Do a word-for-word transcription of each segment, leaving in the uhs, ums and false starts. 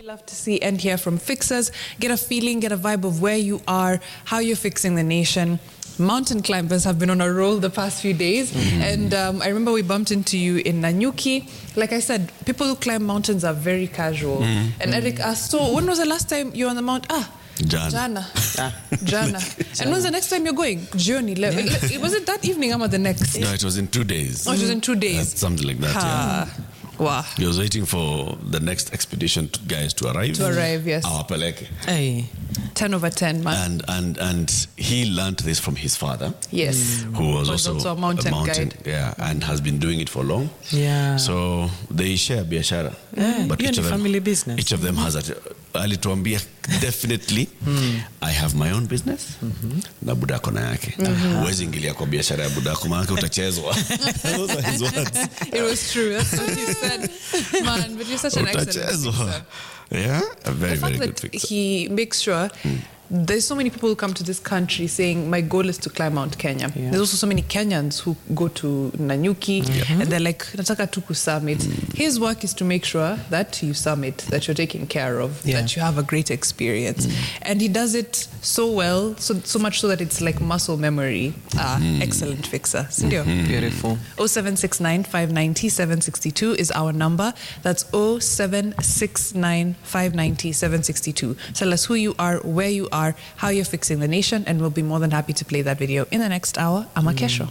love to see and hear from fixers. Get a feeling, get a vibe of where you are, how you're fixing the nation. Mountain climbers have been on a roll the past few days. Mm-hmm. And um, I remember we bumped into you in Nanyuki. Like I said, people who climb mountains are very casual. Mm-hmm. And Eric asked, so when was the last time you were on the mountain? Ah, Jana. Jana. Jana. And when's the next time you're going? Journey. Yeah. Was it that evening or the next? No, it was in two days. Oh, it was in two days. Uh, something like that, ha. yeah. Wow. He was waiting for the next expedition to, guys to arrive. To arrive, yes. Our Peleke. Hey. ten over ten, man. And and and he learned this from his father. Yes. Mm. Who was, was also, also a mountain, a mountain guide. Yeah, and has been doing it for long. Yeah. So they share biashara. Yeah. But You're each in of them, family business. Each of them has a alituambia definitely mm. I have my own business mm-hmm. na budako na yake. Huwezi ingilia kwa biashara ya budako maana utachezwa. Those are his words. It was true. That's what he said. Man, but you're such an excellent fixer. Yeah, a very, the fact very that good fixer. He makes sure mm. there's so many people who come to this country saying, my goal is to climb Mount Kenya. Yeah. There's also so many Kenyans who go to Nanyuki mm-hmm. and they're like, nataka tuku summit. Mm. His work is to make sure that you summit, that you're taken care of, yeah. that you have a great experience. Mm. And he does it so well, so so much so that it's like muscle memory. Ah, mm. Excellent fixer. Mm-hmm. Beautiful. oh seven six nine, five nine zero, seven six two is our number. That's oh seven six nine, five nine zero, seven six two. Tell us who you are, where you are, how you're fixing the nation, and we'll be more than happy to play that video in the next hour. Ama kesho.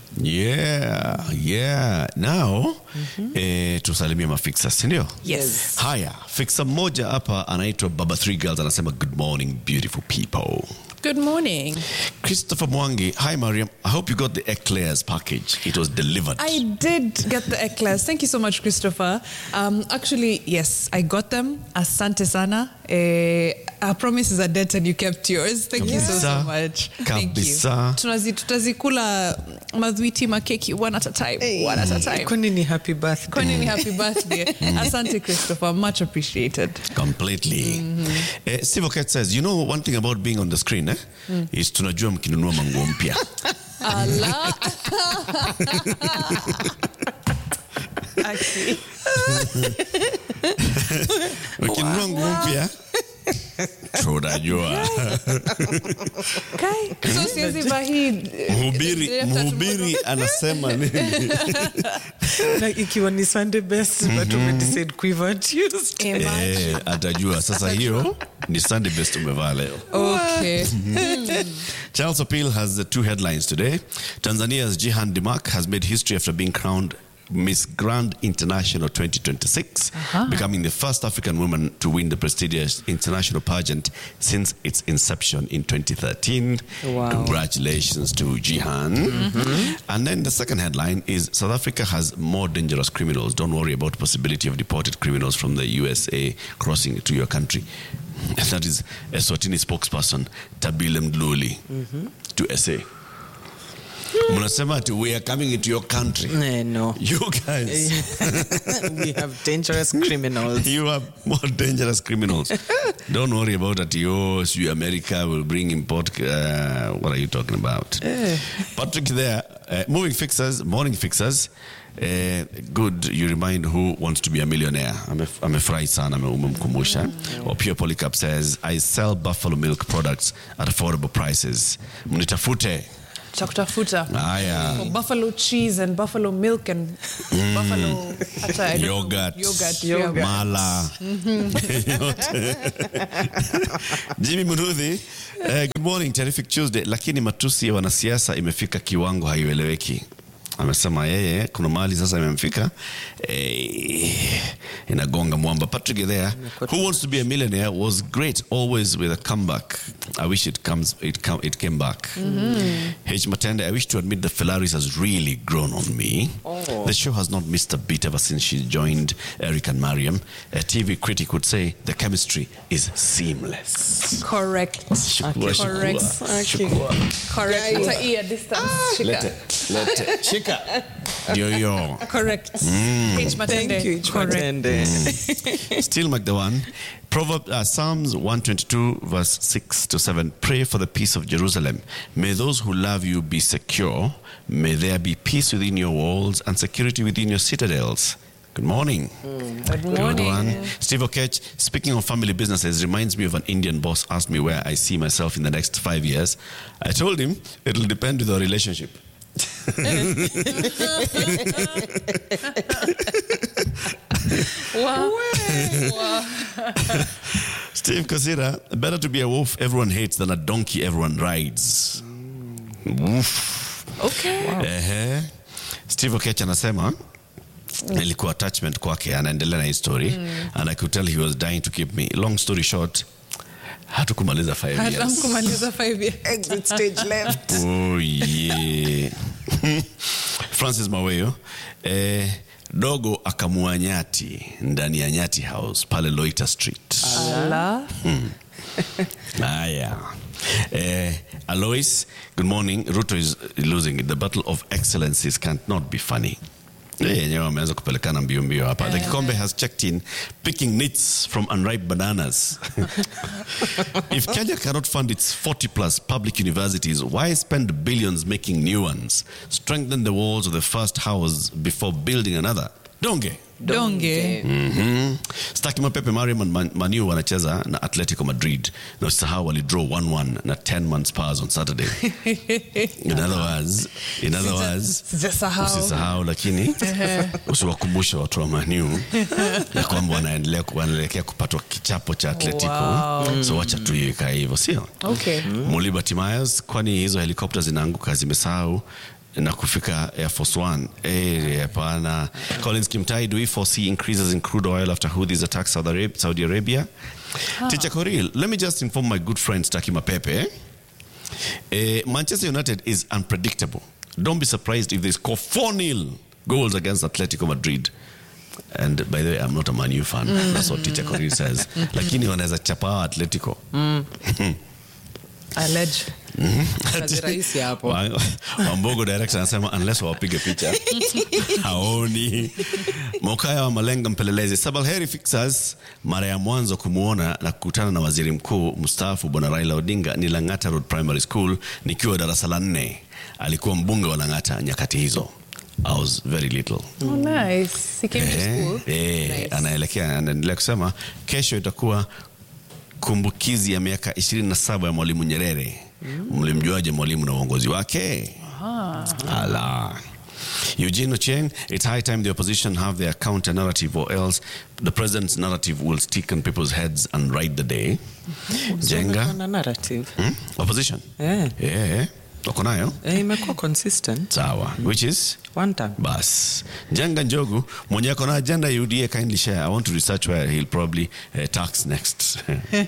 Yeah, yeah. Now, mm-hmm. eh, tusalimie mafixa, sindio? Yes. Haya, fixa moja hapa anaitwa Baba Three Girls anasema good morning beautiful people. Good morning. Christopher Mwangi, hi Mariam. I hope you got the eclairs package. It was delivered. I did get the eclairs. Thank you so much, Christopher. Um, actually, yes, I got them. Asante sana. Eh, our promise is a debt and you kept yours. Thank Kabisa. you so, so much. Thank Kabisa. you. Tunazi, tutazikula madhuiti makeki one at a time. Hey. One at a time. Kwanini happy birthday. Kwanini happy birthday. Asante, Christopher. Much appreciated. Completely. Mm-hmm. Uh, Sivoket says, you know one thing about being on the screen, eh? Mm. Is tunajua mkinunua manguo mpya. Allah. Actually. Mkinunua nguo mpya. Tunajua. Kai, so siwezi bahi. Mhubiri, mhubiri anasema nini? Na ikiwa ni Sunday best, but umedecide kuiva Tuesday. Eh, atajua. Sasa hiyo ni Sunday best umevaa leo. Okay. Charles Appeal has uh, two headlines today. Tanzania's Jihan Dimak has made history after being crowned Miss Grand International twenty twenty-six, uh-huh. becoming the first African woman to win the prestigious international pageant since its inception in twenty thirteen. Wow. Congratulations to Jihan. Mm-hmm. And then the second headline is South Africa has more dangerous criminals. Don't worry about possibility of deported criminals from the U S A crossing to your country. That is Eswatini spokesperson Tabile Mdluli mm-hmm. to S A. Munasema we are coming into your country. No, no. You guys. We have dangerous criminals. You have more dangerous criminals. Don't worry about that. You, you America will bring import. Uh, what are you talking about? Uh. Patrick there. Uh, moving fixers, morning fixers. Uh, good, you remind who wants to be a millionaire. I'm a, I'm a fry son, I'm a umumkumusha. Mm. Or Pure Polycarp says, I sell buffalo milk products at affordable prices. Mnitafute. Chakutafuta. Ah, yeah. For buffalo cheese and buffalo milk and mm. buffalo ata, yogurt, yogurt, yogurt, mala. Jimmy Munuthi, uh, good morning, terrific Tuesday. Lakini matusi ya wanasiasa imefika kiwango haieleweki. Amesema yeye kuna mali sasa imemfika eh, inagonga mwamba. Patrick there, who wants to be a millionaire, was great, always with a comeback. I wish it comes it come it came back. Mm-hmm. H Matende, I wish to admit the Ferraris has really grown on me. Oh. The show has not missed a beat ever since she joined Eric and Mariam. A T V critic would say the chemistry is seamless. Correct. Shukua, okay. Correct. Shukua. Shukua. Correct. Yeah, yeah. Ear distance. Ah, let it. Let it. Shika. Yo yo. Correct. Mm. H Matende. Thank you, H Matende. Mm. Still make the one. Proverbs, uh, Psalms one twenty-two, verse six to seven. Pray for the peace of Jerusalem. May those who love you be secure. May there be peace within your walls and security within your citadels. Good morning. Good Good morning. one. Steve Okech, speaking of family businesses, reminds me of an Indian boss asked me where I see myself in the next five years. I told him it'll depend with our relationship. Wow. Steve Kosira, better to be a wolf everyone hates than a donkey everyone rides. Woof. Okay. Ehe. Steve Okech anasema ilikuwa attachment kwake, anaendelea na hii story and I could tell he was dying to keep me. Long story short, hatukumaliza five years. Hatukumaliza five years. Exit stage left. Oh yeah. Francis Maweyo, eh, dogo akamua nyati ndani ya Nyati House pale Loiter Street. Allah. Aya. Eh, Alois, good morning. Ruto is losing it. The battle of excellencies can't not be funny. yenyewe wameanza kupelekana mbio mbio hapa. The Kikombe has checked in picking nits from unripe bananas. If Kenya cannot fund its forty plus public universities, why spend billions making new ones? Strengthen the walls of the first house before building another. Donge. Donge. Mm-hmm. Staki mapepe Mariam Man- Manu wanacheza na Atletico Madrid. Na usisahau walidraw one one na ten man Spurs on Saturday. In other words, in other words, Sijasahau. usisahau lakini usiwakumbushe watu wa Manu ya kwamba wanaendelea wanaelekea kupatwa kichapo cha Atletico. Wow. So wacha tu ikae hivyo, sio? Okay. Muliba Timayas, kwani hizo helikopta zinaanguka zimesahau na kufika Air Force One. Eh, hapana. Collins Kimtai, do we foresee increases in crude oil after Houthis attack Saudi Arabia? Saudi Arabia? Huh. Teacher Koril, let me just inform my good friend Staki Mapepe. Eh, Manchester United is unpredictable. Don't be surprised if they score four nil goals against Atletico Madrid. And by the way, I'm not a Man U fan. Mm. That's what Teacher Koril says. Lakini wanaweza chapa Atletico. Mm. Alleged. Kazi rahisi hapo. Wa- Wambogo director anasema unless wapige picha haoni. Mokaya wa Malenga mpelelezi, Sabalheri Fixers, mara ya mwanzo kumuona na kukutana na waziri mkuu mstaafu Bwana Raila Odinga ni Lang'ata Road Primary School nikiwa darasa la nne. Alikuwa mbunge wa Lang'ata nyakati hizo. I was very little. Oh, nice. He came to Eh, school. eh, Nice. anaelekea anaendelea kusema kesho itakuwa kumbukizi ya miaka ishirini na saba ya Mwalimu Nyerere. Mlimjuaje mwalimu na uongozi wake? Ala. Eugene Ochieng, it's high time the opposition have their counter narrative, or else the president's narrative will stick on people's heads and ride the day. Jenga. Na narrative. Hmm? Opposition? Eh. Yeah. Wako nayo? Eh, imekuwa consistent. Sawa. Which is? One time. Bas. Jenga Njogu, mwenye ako na agenda U D A kindly share. I want to research where he'll probably uh, tax next.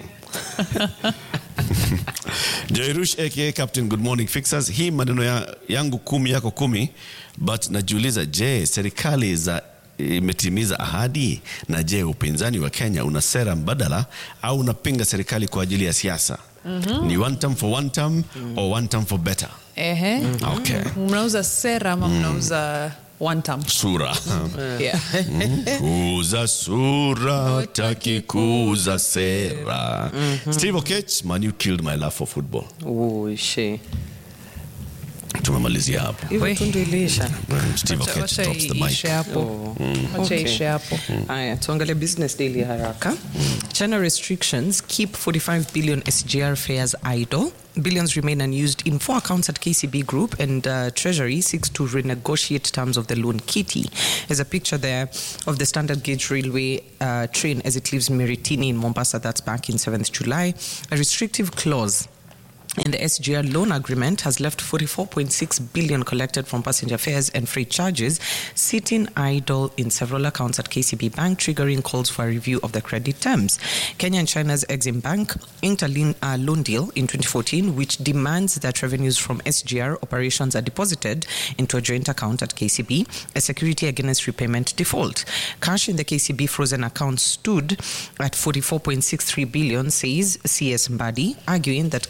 Joirush aka Captain Good Morning Fixers, hii maneno ya, yangu kumi yako kumi, but najiuliza, je, serikali za imetimiza ahadi? Na je, upinzani wa Kenya una sera mbadala au unapinga serikali kwa ajili ya siasa? Mm-hmm. Ni one term for one term mm. or one term for better? Ehe. Mm-hmm. Okay. Mnauza sera ama mnauza one term? Sura. Yeah. Kuuza sura, taki kuuza sera. Mm-hmm. Steve Okech, Man U killed my love for football. Oh, she. Tumemalizia hapo. Hivyo tu ndio iliisha. Steve Wacha- Okech wacha drops the mic. iishe hapo. Oh. Wacha Okay. iishe hapo. Haya, tuangalie Business Daily haraka. China restrictions keep forty-five billion S G R fares idle. Billions remain unused in four accounts at K C B Group, and uh, Treasury seeks to renegotiate terms of the loan kitty. There's a picture there of the standard gauge railway uh, train as it leaves Meritini in Mombasa. That's back in seventh July. A restrictive clause in the S G R loan agreement has left forty-four point six billion collected from passenger fares and freight charges sitting idle in several accounts at K C B Bank, triggering calls for a review of the credit terms. Kenya and China's Exim Bank inked a lean- uh, loan deal in twenty fourteen which demands that revenues from S G R operations are deposited into a joint account at K C B, a security against repayment default. Cash in the K C B frozen account stood at forty-four point six three billion, says C S Mbadi, arguing that Kenya is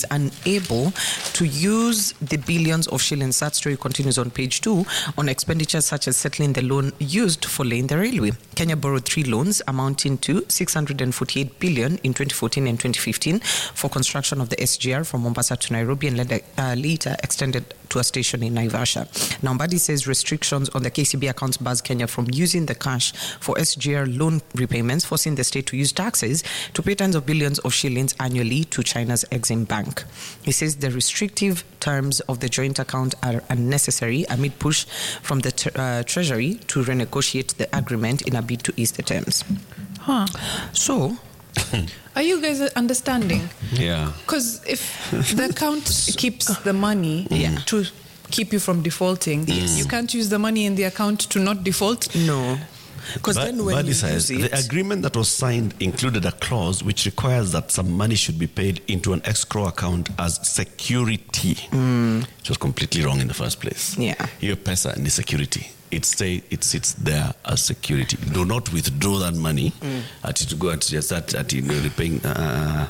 unable to use the billions of shillings. That story continues on page two on expenditures such as settling the loan used for laying the railway. Kenya borrowed three loans amounting to six hundred forty-eight billion in twenty fourteen and twenty fifteen for construction of the S G R from Mombasa to Nairobi, and later, uh, later extended to a station in Naivasha. Now, Mbadi says restrictions on the K C B accounts bars Kenya from using the cash for S G R loan repayments, forcing the state to use taxes to pay tens of billions of shillings annually to China's Exim Bank. He says the restrictive terms of the joint account are unnecessary amid push from the t- uh, Treasury to renegotiate the agreement in a bid to ease the terms. Huh. So, are you guys understanding? Yeah. Because if the account keeps the money Yeah. to keep you from defaulting, Yes. you can't use the money in the account to not default. no. Because But, then when Buddy you says use it, the agreement that was signed included a clause which requires that some money should be paid into an escrow account as security. Mm. It was completely wrong in the first place. Yeah. Your pesa and the security. It stay, it sits there as security. Do not withdraw that money mm. at to go and just start at you know, repaying. Uh,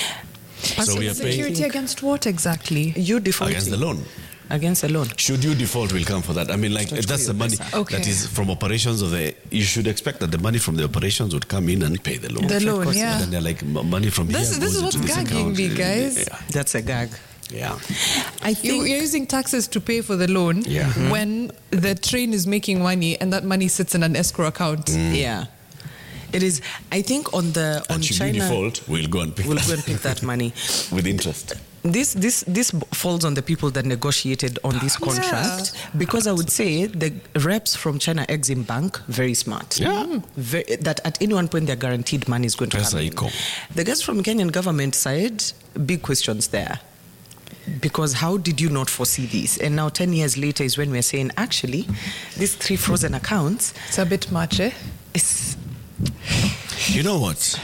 so we are paying Security against what exactly? you defaulting against the loan. Against the loan. Should you default, we'll come for that. I mean, like, Don't that's pay the your money pesa. Okay. that is from operations of the. You should expect that the money from the operations would come in and pay the loan. The loan, course, yeah. And then they're like, m- money from This- here this goes is what's into this gagging account. me, guys. Yeah. That's a gag. Yeah. I You, think you're using taxes to pay for the loan Yeah. Mhm. when the train is making money and that money sits in an escrow account. yeah. It is I think on the on And should China you default, we'll go and pick we'll that go and pick that money. with interest. This this this b- falls on the people that negotiated on this contract because I would say the reps from China Exim Bank very smart. Yeah. Very, that at any one point their guaranteed money is going to Pesa come in. iko. The guys from Kenyan government side, big questions there. Because how did you not foresee this? And now ten years later is when we're saying actually these three frozen accounts It's a bit much, eh? is You know what?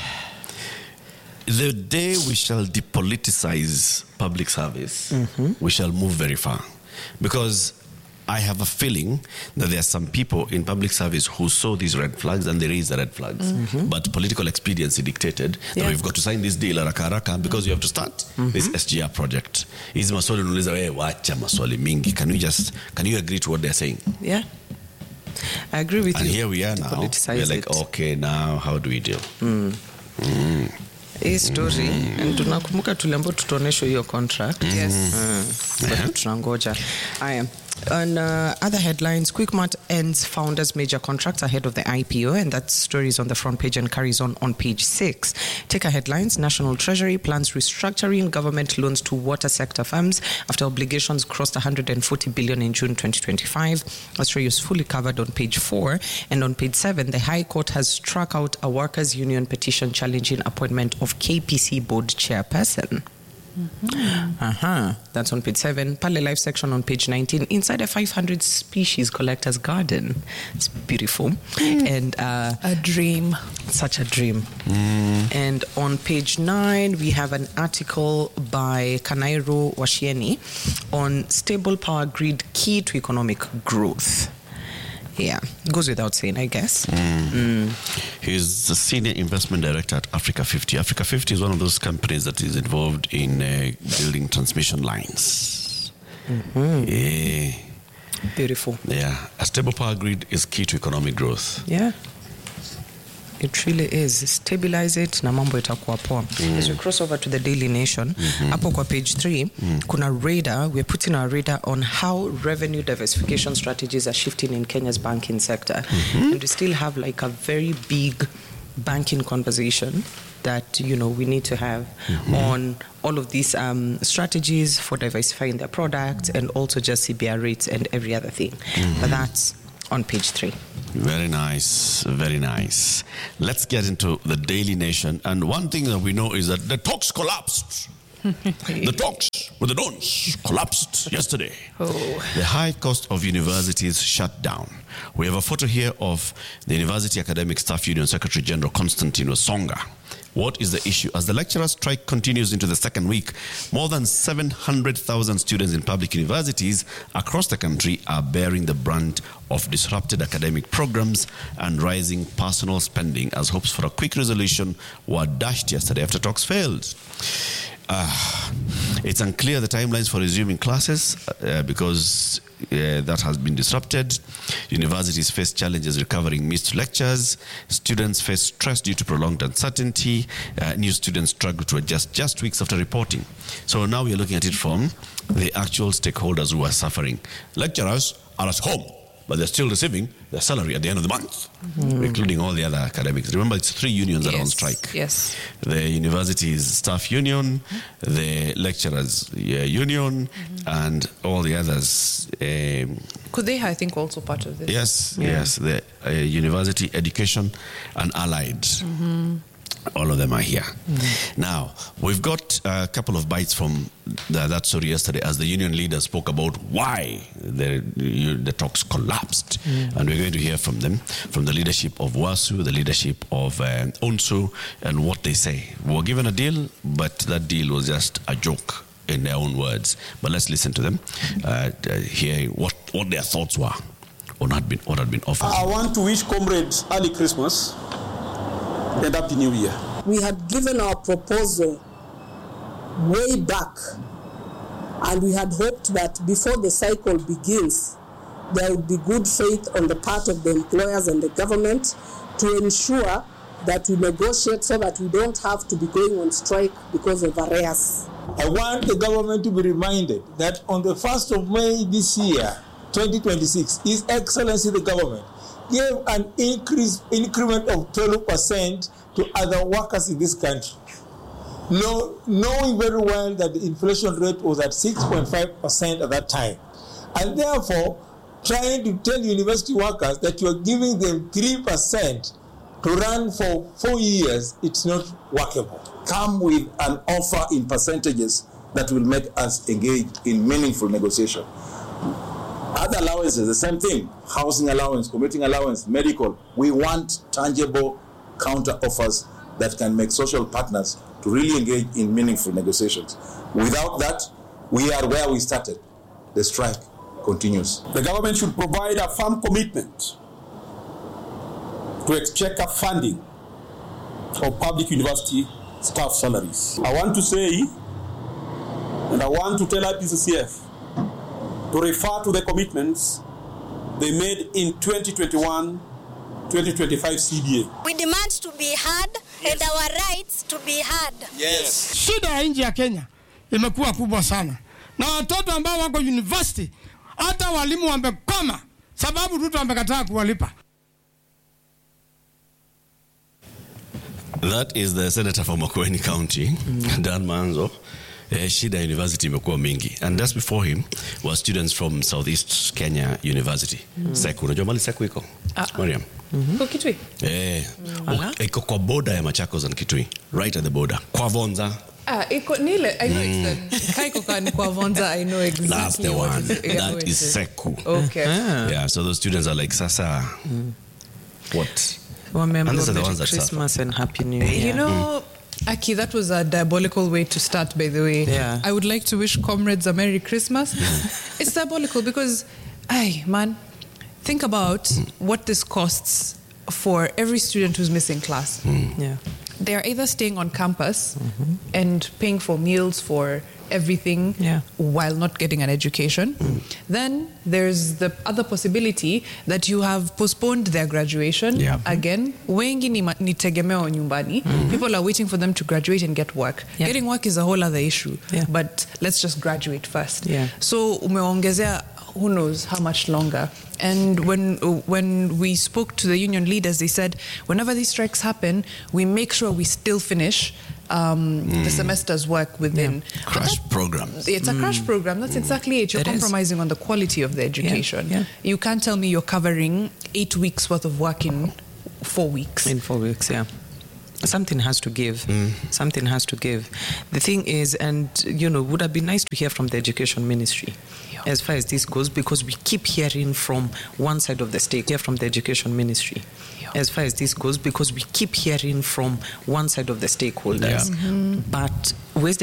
The day we shall depoliticize public service, we shall move very far. Because I have a feeling that there are some people in public service who saw these red flags and they raised the red flags. But political expediency dictated that Yeah. we've got to sign this deal haraka haraka because you have to start this S G R project. Hizi maswali unauliza wewe, wacha maswali mingi. Can you just, can you agree to what they're saying? yeah. I agree with And you. here we are now. Depoliticize We're like, it. okay, now how do we deal? Hii story and tunakumbuka tuliambiwa tutaonyeshwa hiyo contract. Yes. Mm. But tunangoja. Aya. On uh, other headlines, Quickmart ends founders' major contracts ahead of the I P O, and that story is on the front page and carries on on page six. Take our headlines: National Treasury plans restructuring government loans to water sector firms after obligations crossed one hundred forty billion in June twenty twenty-five. That story is fully covered on page four, and on page seven, the High Court has struck out a workers' union petition challenging appointment of K P C board chairperson. Mm-hmm. Uh-huh. That's on page seven. Pale Life section on page nineteen. Inside a five hundred species collector's garden. It's beautiful. Mm. And uh, A dream. such a dream. Mm. And on page nine, we have an article by Kanairo Washieni on stable power grid key to economic growth. Yeah, goes without saying, I guess. Mm. Mm. He's the senior investment director at Africa fifty. Africa fifty is one of those companies that is involved in uh, building transmission lines. Mm-hmm. Yeah. Beautiful. Yeah. A stable power grid is key to economic growth. Yeah. It really is. Stabilize it na mambo itakuwa poa. Mm. As we cross over to the Daily Nation, mm-hmm. hapo kwa page three, mm. kuna radar, we're putting our radar on how revenue diversification strategies are shifting in Kenya's banking sector. Mm-hmm. And we still have like a very big banking conversation that, you know, we need to have mm-hmm. on all of these um, strategies for diversifying their products and also just C B R rates and every other thing. Mm-hmm. But that's on page three. Very nice, very nice. Let's get into the Daily Nation. And one thing that we know is that the talks collapsed. The talks with the dons collapsed yesterday. Oh. The high cost of universities shut down. We have a photo here of the University Academic Staff Union Secretary General Constantine Wasonga. What is the issue? As the lecturer strike continues into the second week, more than seven hundred thousand students in public universities across the country are bearing the brunt of disrupted academic programs and rising personal spending as hopes for a quick resolution were dashed yesterday after talks failed. Uh, It's unclear the timelines for resuming classes uh, because uh, that has been disrupted. Universities face challenges recovering missed lectures. Students face stress due to prolonged uncertainty. Uh, new students struggle to adjust just weeks after reporting. So now we're looking at it from the actual stakeholders who are suffering. Lecturers are at home, but they're still receiving their salary at the end of the month, mm. including all the other academics. Remember, it's three unions that are on strike. Yes. The university's staff union, the lecturers' uh, union, mm-hmm. and all the others. Um, Could they, I think, also part of this? Yes, yeah. yes. The uh, university, education, and allied. Mm-hmm. All of them are here. Mm-hmm. Now, we've got a couple of bites from the, that story yesterday as the union leaders spoke about why the, the talks collapsed. Mm-hmm. And we're going to hear from them, from the leadership of WASU, the leadership of uh, UNSU, and what they say. We were given a deal, but that deal was just a joke in their own words. But let's listen to them, uh, to hear what, what their thoughts were on had been, what had been offered. I want to wish comrades early Christmas and Happy New Year. We had given our proposal way back, and we had hoped that before the cycle begins, there would be good faith on the part of the employers and the government to ensure that we negotiate so that we don't have to be going on strike because of arrears. I want the government to be reminded that on the first of May this year, twenty twenty-six, His Excellency the government gave an increase increment of twelve percent to other workers in this country, know, knowing very well that the inflation rate was at six point five percent at that time. And therefore, trying to tell university workers that you are giving them three percent to run for four years, it's not workable. Come with an offer in percentages that will make us engage in meaningful negotiation. Other allowances, the same thing. Housing allowance, commuting allowance, medical. We want tangible counter offers that can make social partners to really engage in meaningful negotiations. Without that, we are where we started. The strike continues. The government should provide a firm commitment to exchequer funding of public university staff salaries. I want to say, and I want to tell I P C C F, to refer to the commitments they made in twenty twenty-one twenty twenty-five C B A. We demand to be heard, yes, and our rights to be heard. Yes. Shida ya nchi ya Kenya imekuwa kubwa sana. Na watoto ambao wako university hata walimu wamekoma sababu Ruto amekataa kuwalipa. That is the senator from Makueni County, mm. Dan Manzo. Uh, Shida University imekuwa mingi, and just before him were students from Southeast Kenya University. Mm. Seku, unajua mali Seku iko? Ah. Mariam. Mm-hmm. Kwa Kitui? Eh, mm. iko kwa border ya Machakos and Kitui, right at the border. Kwa Vonza. Ah, iko nile, I know mm. it's Kaiko kani kwa Vonza, I know exactly. That's the one. Yeah, that is Seku. Okay. Ah. Yeah, so those students are like, Sasa, mm. what? Well, and these are the ones that Christmas suffer. and Happy New Year. You know, mm. Aki, that was a diabolical way to start, by the way. Yeah. I would like to wish comrades a Merry Christmas. It's diabolical because, ay, man, think about mm. what this costs for every student who's missing class. Mm. Yeah. They're either staying on campus mm-hmm. and paying for meals for everything, yeah, while not getting an education. Mm. Then there's the other possibility that you have postponed their graduation. Yeah. Again, wengi ni, ma- ni tegemeo nyumbani. Mm-hmm. People are waiting for them to graduate and get work. Yeah. Getting work is a whole other issue. Yeah. But let's just graduate first. Yeah. So umeongezea who knows how much longer. And when when we spoke to the union leaders, they said whenever these strikes happen, we make sure we still finish um, mm. the semester's work within. Yeah. Crash programs. It's a mm. crash program. That's mm. exactly it. You're it compromising is. on the quality of the education. Yeah. Yeah. You can't tell me you're covering eight weeks worth of work in four weeks. In four weeks, yeah. Something has to give. Mm. Something has to give. The thing is, and you know, would have been nice to hear from the education ministry yeah. as far as this goes, because we keep hearing from one side of the stake, here from the education ministry yeah. as far as this goes, because we keep hearing from one side of the stakeholders. Yeah. Mm-hmm. But where's the